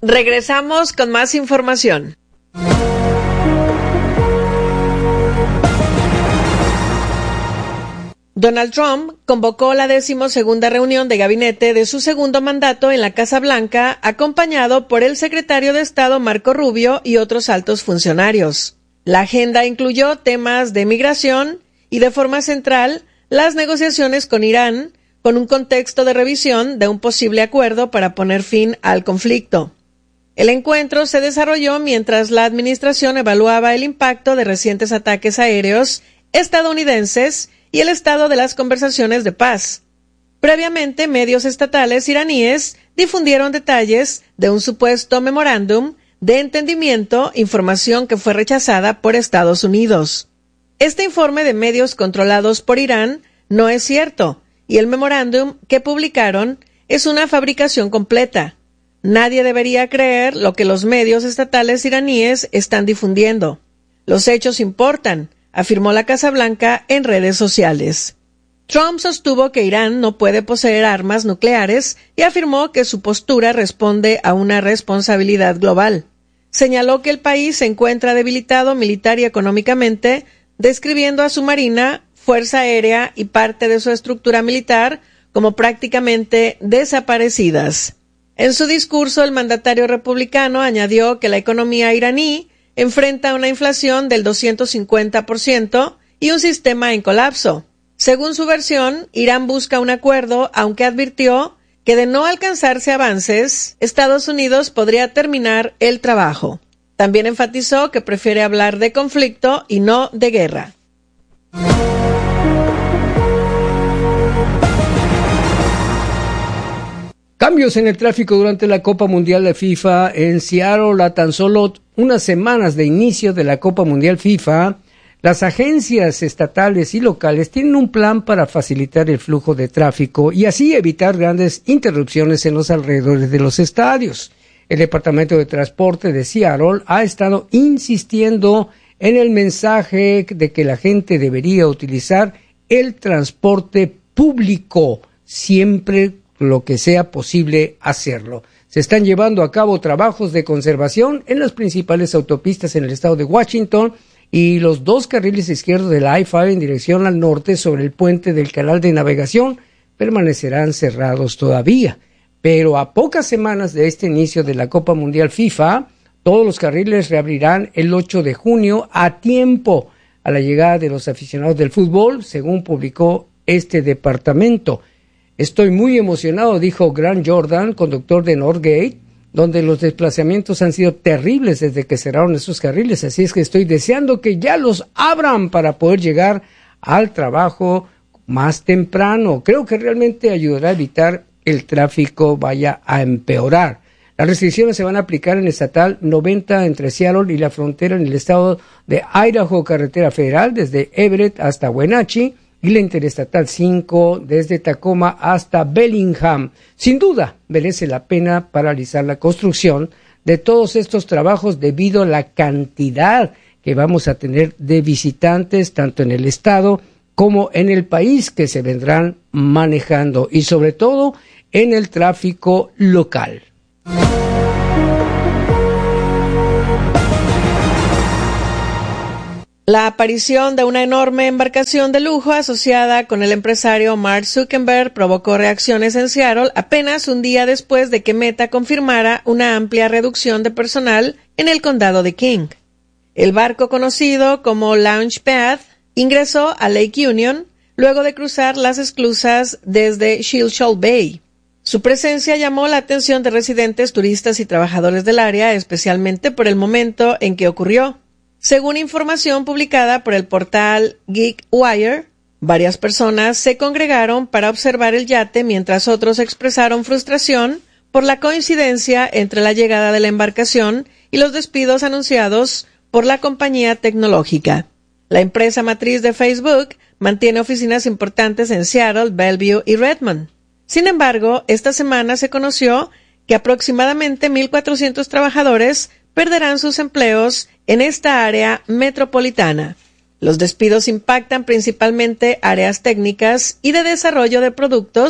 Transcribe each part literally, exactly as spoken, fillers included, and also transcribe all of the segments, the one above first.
Regresamos con más información. Donald Trump convocó la decimosegunda reunión de gabinete de su segundo mandato en la Casa Blanca, acompañado por el secretario de Estado Marco Rubio y otros altos funcionarios. La agenda incluyó temas de migración y, de forma central, las negociaciones con Irán, con un contexto de revisión de un posible acuerdo para poner fin al conflicto. El encuentro se desarrolló mientras la administración evaluaba el impacto de recientes ataques aéreos estadounidenses y el estado de las conversaciones de paz. Previamente, medios estatales iraníes difundieron detalles de un supuesto memorándum de entendimiento, información que fue rechazada por Estados Unidos. Este informe de medios controlados por Irán no es cierto, y el memorándum que publicaron es una fabricación completa. Nadie debería creer lo que los medios estatales iraníes están difundiendo. Los hechos importan, afirmó la Casa Blanca en redes sociales. Trump sostuvo que Irán no puede poseer armas nucleares y afirmó que su postura responde a una responsabilidad global. Señaló que el país se encuentra debilitado militar y económicamente, describiendo a su marina, fuerza aérea y parte de su estructura militar como prácticamente desaparecidas. En su discurso, el mandatario republicano añadió que la economía iraní enfrenta una inflación del doscientos cincuenta por ciento y un sistema en colapso. Según su versión, Irán busca un acuerdo, aunque advirtió que de no alcanzarse avances, Estados Unidos podría terminar el trabajo. También enfatizó que prefiere hablar de conflicto y no de guerra. Cambios en el tráfico durante la Copa Mundial de FIFA en Seattle. A tan solo unas semanas de inicio de la Copa Mundial FIFA, las agencias estatales y locales tienen un plan para facilitar el flujo de tráfico y así evitar grandes interrupciones en los alrededores de los estadios. El Departamento de Transporte de Seattle ha estado insistiendo en el mensaje de que la gente debería utilizar el transporte público siempre lo que sea posible hacerlo. Se están llevando a cabo trabajos de conservación en las principales autopistas en el estado de Washington y los dos carriles izquierdos del I cinco en dirección al norte sobre el puente del canal de navegación permanecerán cerrados todavía. Pero a pocas semanas de este inicio de la Copa Mundial FIFA, todos los carriles reabrirán el ocho de junio a tiempo a la llegada de los aficionados del fútbol, según publicó este departamento. Estoy muy emocionado, dijo Grant Jordan, conductor de Northgate, donde los desplazamientos han sido terribles desde que cerraron esos carriles, así es que estoy deseando que ya los abran para poder llegar al trabajo más temprano. Creo que realmente ayudará a evitar el tráfico vaya a empeorar. Las restricciones se van a aplicar en estatal noventa entre Seattle y la frontera en el estado de Idaho, carretera federal desde Everett hasta Wenatchee, y la interestatal cinco desde Tacoma hasta Bellingham. Sin duda, merece la pena paralizar la construcción de todos estos trabajos debido a la cantidad que vamos a tener de visitantes, tanto en el estado como en el país, que se vendrán manejando, y sobre todo en el tráfico local. La aparición de una enorme embarcación de lujo asociada con el empresario Mark Zuckerberg provocó reacciones en Seattle apenas un día después de que Meta confirmara una amplia reducción de personal en el condado de King. El barco conocido como Launchpad ingresó a Lake Union luego de cruzar las esclusas desde Shield Shoal Bay. Su presencia llamó la atención de residentes, turistas y trabajadores del área, especialmente por el momento en que ocurrió. Según información publicada por el portal GeekWire, varias personas se congregaron para observar el yate mientras otros expresaron frustración por la coincidencia entre la llegada de la embarcación y los despidos anunciados por la compañía tecnológica. La empresa matriz de Facebook mantiene oficinas importantes en Seattle, Bellevue y Redmond. Sin embargo, esta semana se conoció que aproximadamente mil cuatrocientos trabajadores perderán sus empleos en esta área metropolitana. Los despidos impactan principalmente áreas técnicas y de desarrollo de productos,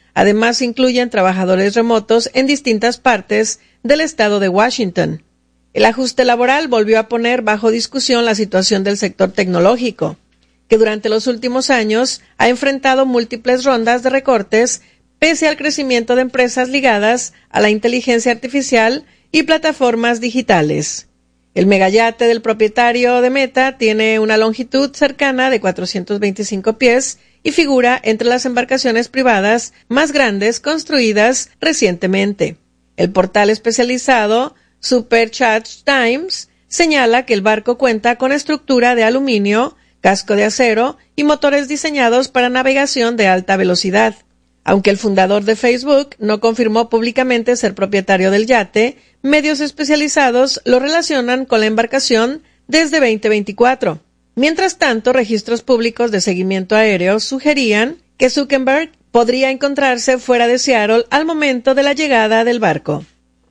Además, incluyen trabajadores remotos en distintas partes del estado de Washington. El ajuste laboral volvió a poner bajo discusión la situación del sector tecnológico, que durante los últimos años ha enfrentado múltiples rondas de recortes pese al crecimiento de empresas ligadas a la inteligencia artificial y plataformas digitales. El megayate del propietario de Meta tiene una longitud cercana de cuatrocientos veinticinco pies y figura entre las embarcaciones privadas más grandes construidas recientemente. El portal especializado Supercharge Times señala que el barco cuenta con estructura de aluminio, casco de acero y motores diseñados para navegación de alta velocidad. Aunque el fundador de Facebook no confirmó públicamente ser propietario del yate, medios especializados lo relacionan con la embarcación desde veinte veinticuatro. Mientras tanto, registros públicos de seguimiento aéreo sugerían que Zuckerberg podría encontrarse fuera de Seattle al momento de la llegada del barco.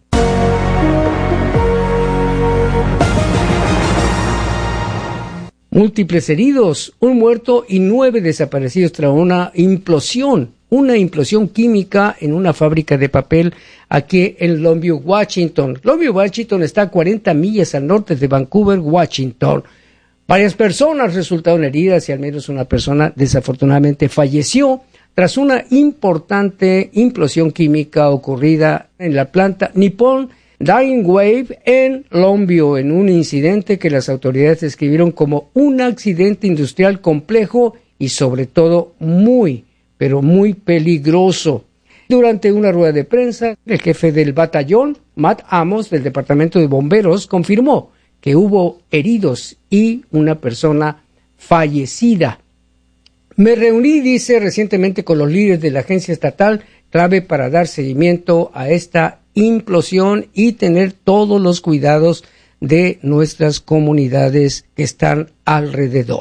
Múltiples heridos, un muerto y nueve desaparecidos tras una implosión, una implosión química en una fábrica de papel aquí en Longview, Washington. Longview, Washington está a cuarenta millas al norte de Vancouver, Washington. Varias personas resultaron heridas y al menos una persona desafortunadamente falleció tras una importante implosión química ocurrida en la planta Nippon Dying Wave en Longview, en un incidente que las autoridades describieron como un accidente industrial complejo y sobre todo muy, pero muy peligroso. Durante una rueda de prensa, el jefe del batallón, Matt Amos, del Departamento de Bomberos, confirmó que hubo heridos y una persona fallecida. Me reuní, dice, recientemente con los líderes de la agencia estatal, clave para dar seguimiento a esta implosión y tener todos los cuidados de nuestras comunidades que están alrededor.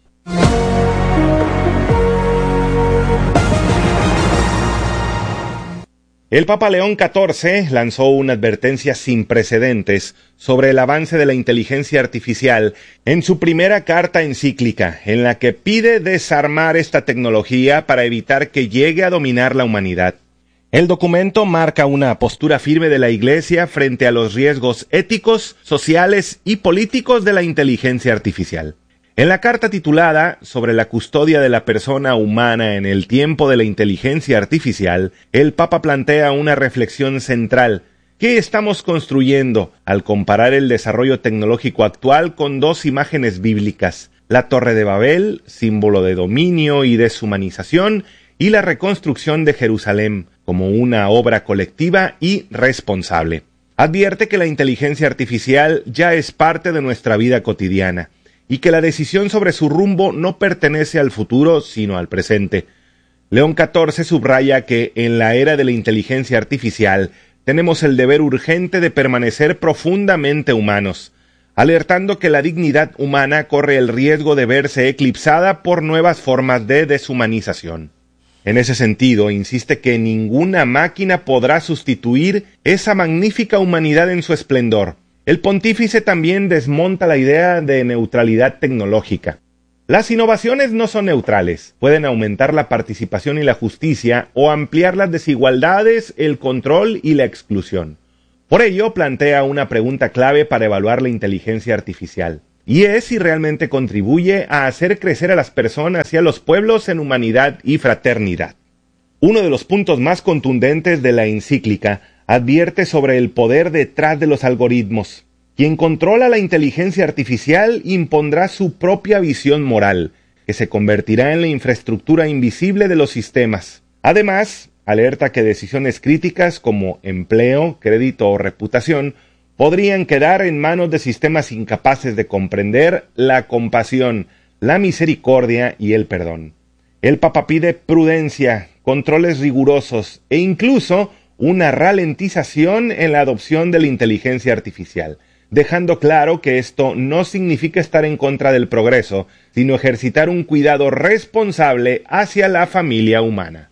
El Papa León catorce lanzó una advertencia sin precedentes sobre el avance de la inteligencia artificial en su primera carta encíclica, en la que pide desarmar esta tecnología para evitar que llegue a dominar la humanidad. El documento marca una postura firme de la Iglesia frente a los riesgos éticos, sociales y políticos de la inteligencia artificial. En la carta titulada sobre la custodia de la persona humana en el tiempo de la inteligencia artificial, el Papa plantea una reflexión central. ¿Qué estamos construyendo al comparar el desarrollo tecnológico actual con dos imágenes bíblicas? La Torre de Babel, símbolo de dominio y deshumanización, y la reconstrucción de Jerusalén, como una obra colectiva y responsable. Advierte que la inteligencia artificial ya es parte de nuestra vida cotidiana, y que la decisión sobre su rumbo no pertenece al futuro, sino al presente. León catorce subraya que en la era de la inteligencia artificial tenemos el deber urgente de permanecer profundamente humanos, alertando que la dignidad humana corre el riesgo de verse eclipsada por nuevas formas de deshumanización. En ese sentido, insiste que ninguna máquina podrá sustituir esa magnífica humanidad en su esplendor. El pontífice también desmonta la idea de neutralidad tecnológica. Las innovaciones no son neutrales, pueden aumentar la participación y la justicia o ampliar las desigualdades, el control y la exclusión. Por ello, plantea una pregunta clave para evaluar la inteligencia artificial, y es si realmente contribuye a hacer crecer a las personas y a los pueblos en humanidad y fraternidad. Uno de los puntos más contundentes de la encíclica advierte sobre el poder detrás de los algoritmos. Quien controla la inteligencia artificial impondrá su propia visión moral, que se convertirá en la infraestructura invisible de los sistemas. Además, alerta que decisiones críticas como empleo, crédito o reputación podrían quedar en manos de sistemas incapaces de comprender la compasión, la misericordia y el perdón. El Papa pide prudencia, controles rigurosos e incluso una ralentización en la adopción de la inteligencia artificial, dejando claro que esto no significa estar en contra del progreso, sino ejercitar un cuidado responsable hacia la familia humana.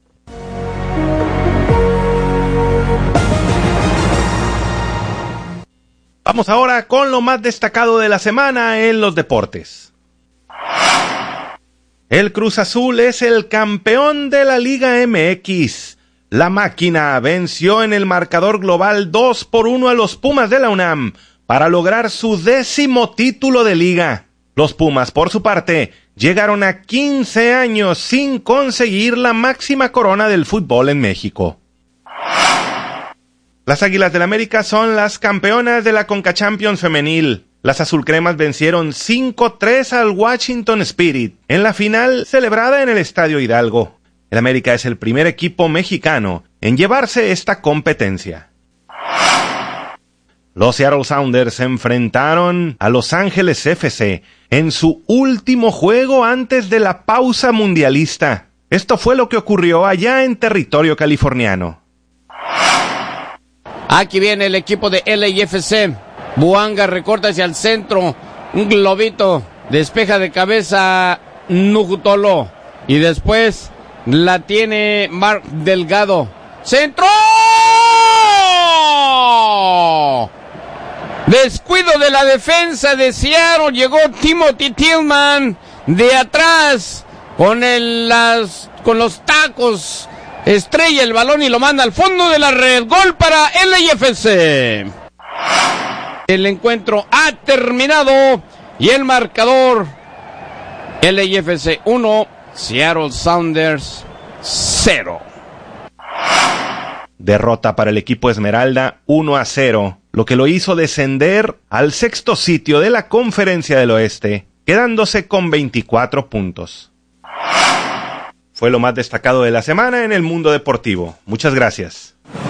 Vamos ahora con lo más destacado de la semana en los deportes. El Cruz Azul es el campeón de la Liga M X. La máquina venció en el marcador global dos por uno a los Pumas de la UNAM para lograr su décimo título de liga. Los Pumas, por su parte, llegaron a quince años sin conseguir la máxima corona del fútbol en México. Las Águilas del América son las campeonas de la Conca Champions femenil. Las azulcremas vencieron cinco tres al Washington Spirit en la final celebrada en el Estadio Hidalgo. El América es el primer equipo mexicano en llevarse esta competencia. Los Seattle Sounders se enfrentaron a Los Ángeles F C en su último juego antes de la pausa mundialista. Esto fue lo que ocurrió allá en territorio californiano. Aquí viene el equipo de L A F C. Buanga recorta hacia el centro. Un globito. Despeja de cabeza Nugutolo. Y después la tiene Mark Delgado. ¡Centro! Descuido de la defensa de Seattle. Llegó Timothy Tillman de atrás. Con, el, las, con los tacos. Estrella el balón y lo manda al fondo de la red. Gol para L A F C. El encuentro ha terminado y el marcador L A F C uno, Seattle Sounders cero. Derrota para el equipo Esmeralda uno a cero, lo que lo hizo descender al sexto sitio de la Conferencia del Oeste, quedándose con veinticuatro puntos. Fue lo más destacado de la semana en el mundo deportivo. Muchas gracias.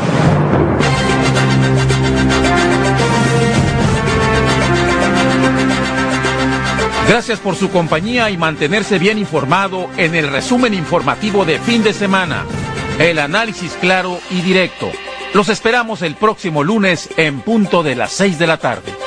Gracias por su compañía y mantenerse bien informado en el resumen informativo de fin de semana. El análisis claro y directo. Los esperamos el próximo lunes en punto de las seis de la tarde.